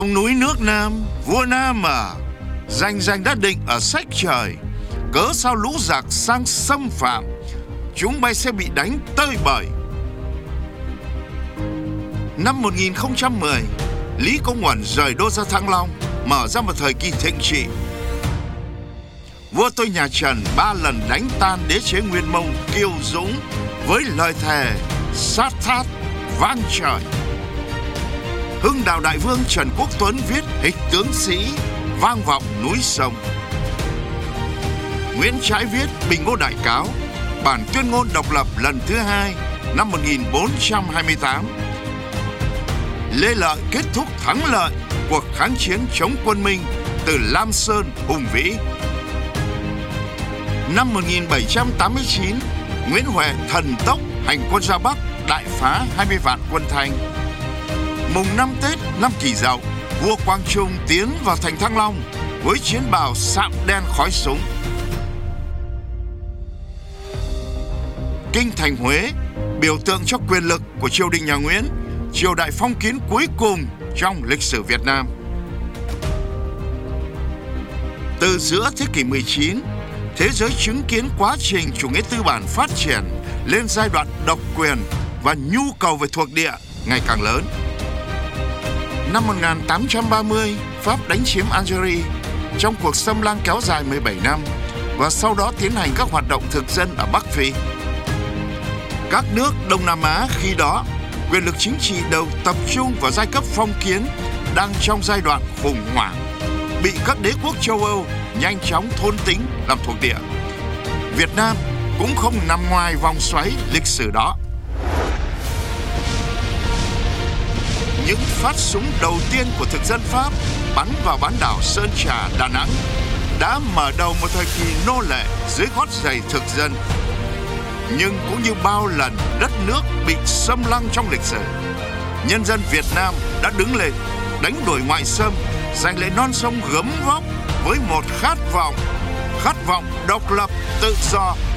Núi nước Nam, vua Nam à, danh đã định ở sách trời. Cớ sao lũ giặc sang xâm phạm, chúng bay sẽ bị đánh tơi bời. Năm 1010, Lý Công Uẩn rời đô ra Thăng Long, mở ra một thời kỳ thịnh trị. Vua tôi nhà Trần 3 lần đánh tan đế chế Nguyên Mông kiêu dũng với lời thề sát thát vang trời. Hưng Đạo Đại Vương Trần Quốc Tuấn viết Hịch tướng sĩ vang vọng núi sông. Nguyễn Trãi viết Bình Ngô Đại Cáo, bản tuyên ngôn độc lập lần thứ 2 năm 1428. Lê Lợi kết thúc thắng lợi cuộc kháng chiến chống quân Minh từ Lam Sơn hùng vĩ. Năm 1789, Nguyễn Huệ thần tốc hành quân ra Bắc, đại phá 20 vạn quân Thanh. Mùng 5 Tết năm Kỷ Dậu, vua Quang Trung tiến vào thành Thăng Long với chiến bào sạm đen khói súng. Kinh thành Huế, biểu tượng cho quyền lực của triều đình nhà Nguyễn, triều đại phong kiến cuối cùng trong lịch sử Việt Nam. Từ giữa thế kỷ 19, thế giới chứng kiến quá trình chủ nghĩa tư bản phát triển lên giai đoạn độc quyền và nhu cầu về thuộc địa ngày càng lớn. Năm 1830, Pháp đánh chiếm Algeria trong cuộc xâm lăng kéo dài 17 năm và sau đó tiến hành các hoạt động thực dân ở Bắc Phi. Các nước Đông Nam Á khi đó, quyền lực chính trị đều tập trung vào giai cấp phong kiến đang trong giai đoạn khủng hoảng, bị các đế quốc châu Âu nhanh chóng thôn tính làm thuộc địa. Việt Nam cũng không nằm ngoài vòng xoáy lịch sử đó. Những phát súng đầu tiên của thực dân Pháp bắn vào bán đảo Sơn Trà, Đà Nẵng đã mở đầu một thời kỳ nô lệ dưới gót giày thực dân. Nhưng cũng như bao lần đất nước bị xâm lăng trong lịch sử, nhân dân Việt Nam đã đứng lên đánh đuổi ngoại xâm, giành lấy non sông gấm vóc với một khát vọng độc lập, tự do